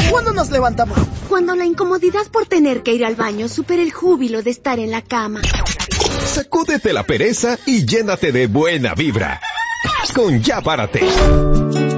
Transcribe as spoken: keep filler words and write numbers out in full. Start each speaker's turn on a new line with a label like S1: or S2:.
S1: ¿Cuándo nos levantamos?
S2: Cuando la incomodidad por tener que ir al baño supera el júbilo de estar en la cama.
S3: Sacúdete la pereza y llénate de buena vibra. Con Ya Párate.